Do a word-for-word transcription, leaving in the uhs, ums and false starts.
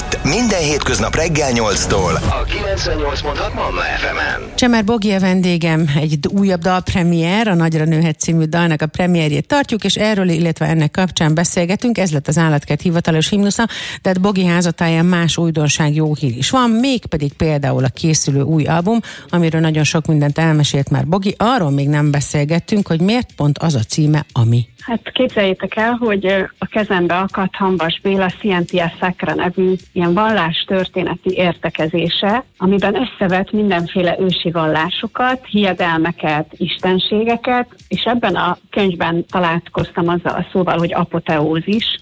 délelőtt. Minden hétköznap reggel nyolctól a kilencvennyolc pont hat Manna ef emen. Csemer Bogi a vendégem, egy újabb dalpremiér, a Nagyra nőhet című dalnak a premierjét tartjuk, és erről, illetve ennek kapcsán beszélgetünk. Ez lett az Állatkert hivatalos himnusza, de hát Bogi házatáján más újdonság, jó hír is van, mégpedig például a készülő új album, amiről nagyon sok mindent elmesélt már Bogi. Arról még nem beszélgettünk, hogy miért pont az a címe, ami. Hát képzeljétek el, hogy a kezembe akadt Hambas Béla Scientia Sacra nevű ilyen vallástörténeti értekezése, amiben összevet mindenféle ősi vallásokat, hiedelmeket, istenségeket, és ebben a könyvben találkoztam azzal a szóval, hogy apoteózis,